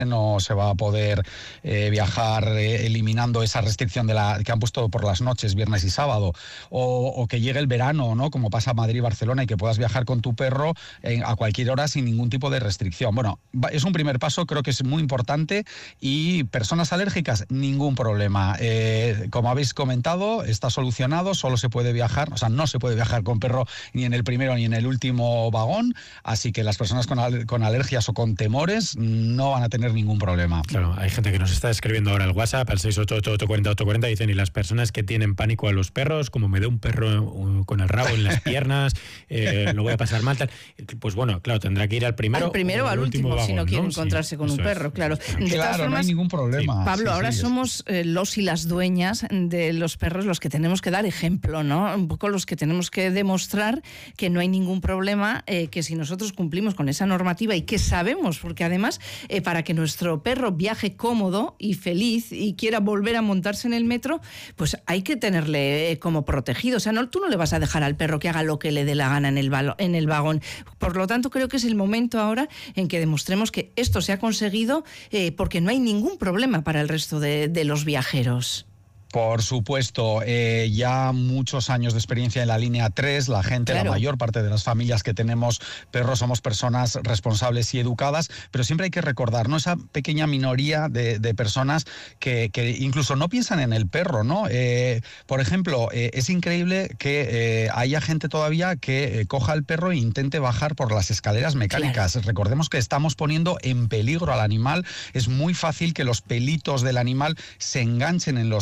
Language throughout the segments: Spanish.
no se va a poder viajar eliminando esa restricción que han puesto por las noches, viernes y sábado, o que llegue el verano, ¿no? Como pasa en Madrid y Barcelona, y que puedas viajar con tu perro a cualquier hora sin ningún tipo de restricción. Bueno, es un primer paso, creo que es muy importante, y personas alérgicas, ningún problema. Como habéis comentado, está solucionado, solo se puede viajar, o sea, no se puede viajar con perro ni en el primero ni en el último vagón, así que las personas con alergias o con temores no van a tener ningún problema. Claro, hay gente que nos está escribiendo ahora al WhatsApp, al 688-840-840, dicen, y las personas que tienen pánico a los perros, como me dé un perro con el rabo en las piernas, lo voy a pasar mal, tal. Pues bueno, claro, tendrá que ir al primero o al último vagón, si no quiere encontrarse con un perro, claro. De todas formas, no hay ningún problema. Pablo, ahora somos los y las dueñas de los perros los que tenemos que dar ejemplo, ¿no? Un poco los que tenemos que demostrar que no hay ningún problema, que si nosotros cumplimos con esa normativa y que sabemos, porque además, para que nuestro perro viaje cómodo y feliz y quiera volver a montarse en el metro, pues hay que tenerle como protegido. O sea, tú no le vas a dejar al perro que haga lo que le dé la gana en el vagón. Por lo tanto, creo que es el momento ahora en que demostremos que esto se ha conseguido, porque no hay ningún problema para el resto de los viajeros. Por supuesto, ya muchos años de experiencia en la línea 3, la gente, claro, la mayor parte de las familias que tenemos perros somos personas responsables y educadas, pero siempre hay que recordar, ¿no?, esa pequeña minoría de personas que incluso no piensan en el perro, ¿no? Por ejemplo, es increíble que haya gente todavía que coja el perro e intente bajar por las escaleras mecánicas. Claro. Recordemos que estamos poniendo en peligro al animal. Es muy fácil que los pelitos del animal se enganchen en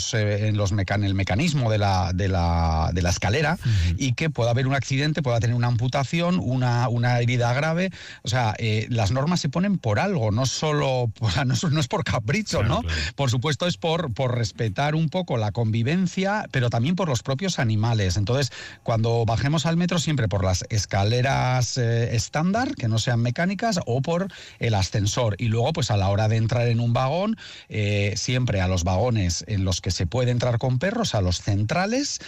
el mecanismo de la escalera, uh-huh, y que pueda haber un accidente, pueda tener una amputación, una herida grave. O sea, las normas se ponen por algo, no solo, no es por capricho, claro, ¿no? Claro. Por supuesto es por respetar un poco la convivencia, pero también por los propios animales. Entonces, cuando bajemos al metro, siempre por las escaleras estándar, que no sean mecánicas, o por el ascensor. Y luego, pues a la hora de entrar en un vagón, siempre a los vagones en los que se puede entrar con perros, a los centrales,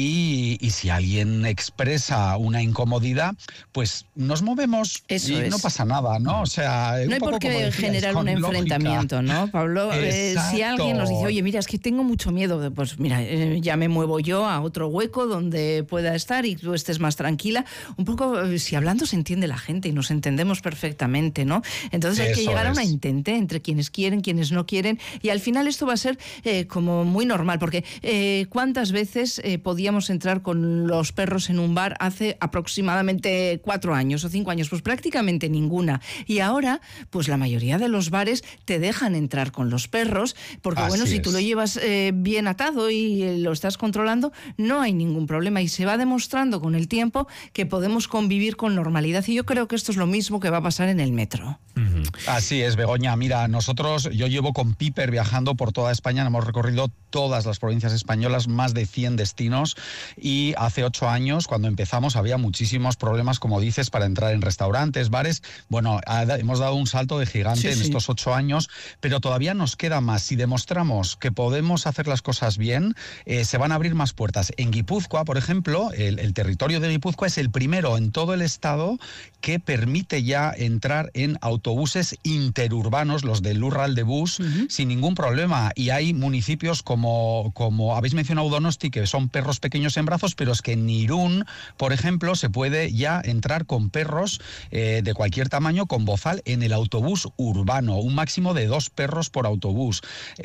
y si alguien expresa una incomodidad, pues nos movemos. Eso y no pasa nada, ¿no? O sea, no hay por qué generar un enfrentamiento, ¿no, Pablo? Si alguien nos dice, oye, mira, es que tengo mucho miedo, pues mira, ya me muevo yo a otro hueco donde pueda estar y tú estés más tranquila. Un poco, si hablando se entiende la gente y nos entendemos perfectamente, ¿no? Entonces hay que llegar a una entente entre quienes quieren, quienes no quieren, y al final esto va a ser como muy normal, porque ¿cuántas veces podíamos entrar con los perros en un bar hace aproximadamente 4 años o 5 años? Pues prácticamente ninguna. Y ahora, pues la mayoría de los bares te dejan entrar con los perros, porque bueno, si tú lo llevas bien atado y lo estás controlando, no hay ningún problema, y se va demostrando con el tiempo que podemos convivir con normalidad, y yo creo que esto es lo mismo que va a pasar en el metro. Uh-huh. Así es, Begoña. Mira, yo llevo con Piper viajando por toda España, hemos recorrido todas las provincias españolas, más de 100 destinos, y hace 8 años, cuando empezamos, había muchísimos problemas, como dices, para entrar en restaurantes, bares. Bueno, hemos dado un salto de gigante en estos 8 años, pero todavía nos queda más. Si demostramos que podemos hacer las cosas bien, se van a abrir más puertas. En Guipúzcoa, por ejemplo, el territorio de Guipúzcoa es el primero en todo el estado que permite ya entrar en autobuses interurbanos, los del Lurral de Bus, uh-huh, sin ningún problema. Y hay municipios como habéis mencionado Donosti, que son perros pequeños en brazos, pero es que en Irún, por ejemplo, se puede ya entrar con perros de cualquier tamaño con bozal en el autobús urbano, un máximo de 2 perros por autobús.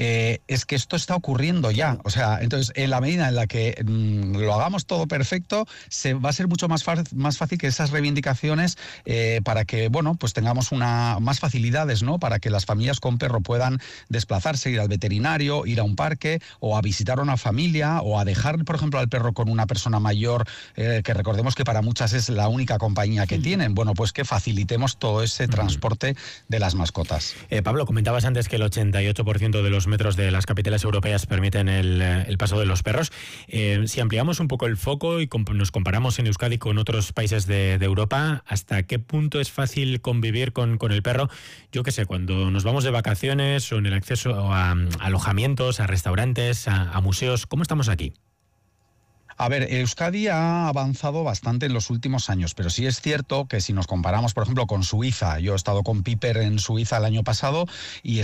Es que esto está ocurriendo ya. O sea, entonces, en la medida en la que lo hagamos todo perfecto, va a ser mucho más fácil que esas reivindicaciones, para que, bueno, pues tengamos más facilidades, ¿no?, para que las familias con perro puedan desplazarse, ir al veterinario, ir a un parque, o a visitar a una familia, o a dejar, por ejemplo, al perro con una persona mayor, que recordemos que para muchas es la única compañía que tienen. Bueno, pues que facilitemos todo ese transporte de las mascotas. Pablo, comentabas antes que el 88% de los metros de las capitales europeas permiten el paso de los perros. Si ampliamos un poco el foco y nos comparamos en Euskadi con otros países de Europa, ¿hasta qué punto es fácil convivir con el perro? Yo qué sé, cuando nos vamos de vacaciones, o en el acceso a alojamientos, a restaurantes, a museos, ¿cómo estamos aquí? A ver, Euskadi ha avanzado bastante en los últimos años, pero sí es cierto que si nos comparamos, por ejemplo, con Suiza, yo he estado con Piper en Suiza el año pasado y